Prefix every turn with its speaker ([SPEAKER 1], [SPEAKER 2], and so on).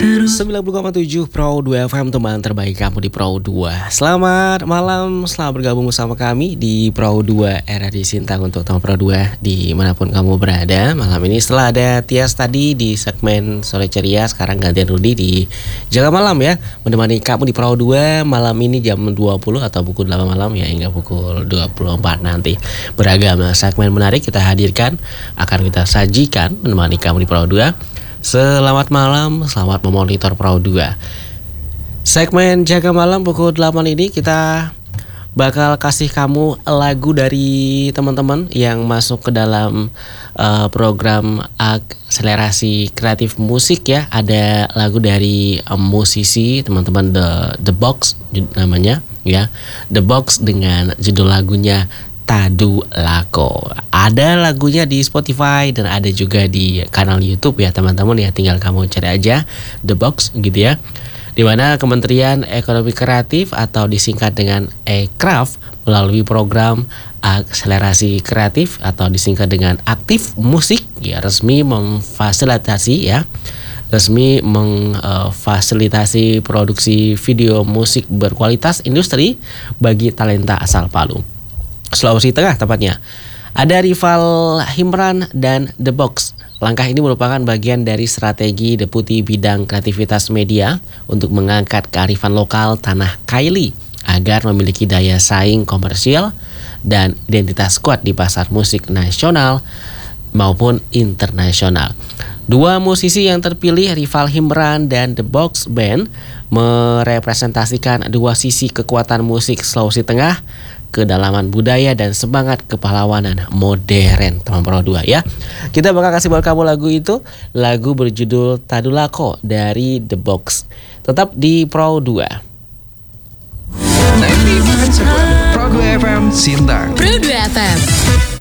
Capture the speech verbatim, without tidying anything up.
[SPEAKER 1] sembilan puluh koma tujuh Pro dua F M, teman terbaik kamu di Pro dua. Selamat malam, selamat bergabung bersama kami di Pro dua Era di Sintang untuk teman Pro dua dimanapun kamu berada. Malam ini setelah ada Tias tadi di segmen Sore Ceria, sekarang gantian Rudi di Jaga Malam ya, menemani kamu di Pro dua malam ini jam dua puluh atau pukul delapan malam ya, hingga pukul dua puluh empat nanti. Beragam segmen menarik kita hadirkan, akan kita sajikan menemani kamu di Pro dua. Selamat malam, selamat memonitor Pro dua. Segmen Jaga Malam pukul delapan ini kita bakal kasih kamu lagu dari teman-teman yang masuk ke dalam uh, program akselerasi kreatif musik ya. Ada lagu dari um, musisi teman-teman The The Box namanya ya. The Box dengan judul lagunya Tadulako. Ada lagunya di Spotify dan ada juga di kanal YouTube ya teman-teman ya, tinggal kamu cari aja The Box gitu ya. Di mana Kementerian Ekonomi Kreatif atau disingkat dengan E-Kraft melalui program akselerasi kreatif atau disingkat dengan Aktif Musik ya, resmi memfasilitasi ya resmi memfasilitasi produksi video musik berkualitas industri bagi talenta asal Palu, Sulawesi Tengah tepatnya. Ada Rival Himran dan The Box. Langkah ini merupakan bagian dari strategi Deputi Bidang Kreativitas Media untuk mengangkat kearifan lokal tanah Kaili agar memiliki daya saing komersial dan identitas kuat di pasar musik nasional maupun internasional. Dua musisi yang terpilih, Rival Himran dan The Box Band, merepresentasikan dua sisi kekuatan musik Sulawesi Tengah, kedalaman budaya dan semangat kepahlawanan modern, teman Pro dua ya. Kita bakal kasih buat kamu lagu itu, lagu berjudul Tadulako dari The Box. Tetap di Pro dua.
[SPEAKER 2] sembilan puluh empat Pro dua F M Sintang.
[SPEAKER 3] Pro dua F M.